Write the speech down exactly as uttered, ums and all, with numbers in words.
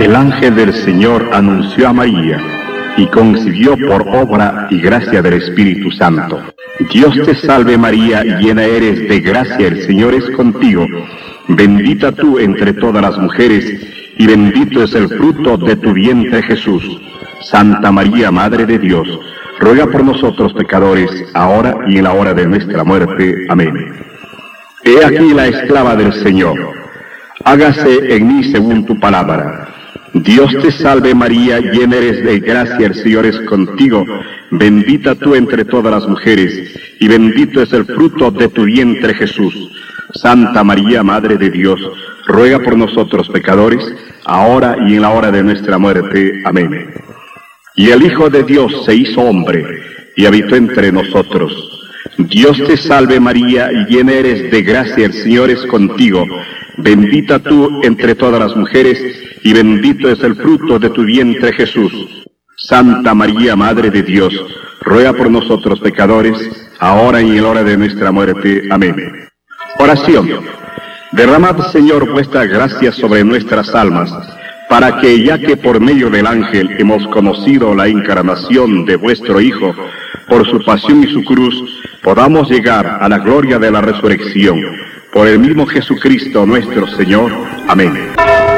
El ángel del Señor anunció a María, y concibió por obra y gracia del Espíritu Santo. Dios te salve María, llena eres de gracia, el Señor es contigo. Bendita tú entre todas las mujeres, y bendito es el fruto de tu vientre Jesús. Santa María, Madre de Dios, ruega por nosotros pecadores, ahora y en la hora de nuestra muerte. Amén. He aquí la esclava del Señor. Hágase en mí según tu palabra. Dios te salve María, llena eres de gracia, el Señor es contigo. Bendita tú entre todas las mujeres, y bendito es el fruto de tu vientre Jesús. Santa María, Madre de Dios, ruega por nosotros pecadores, ahora y en la hora de nuestra muerte. Amén. Y el Hijo de Dios se hizo hombre, y habitó entre nosotros. Dios te salve María, llena eres de gracia, el Señor es contigo. Bendita tú entre todas las mujeres, y bendito es el fruto de tu vientre Jesús. Santa María, Madre de Dios, ruega por nosotros pecadores, ahora y en la hora de nuestra muerte. Amén. Oración. Derramad, Señor, vuestra gracia sobre nuestras almas, para que, ya que por medio del ángel hemos conocido la encarnación de vuestro Hijo, por su pasión y su cruz, podamos llegar a la gloria de la resurrección. Por el mismo Jesucristo nuestro Señor. Amén.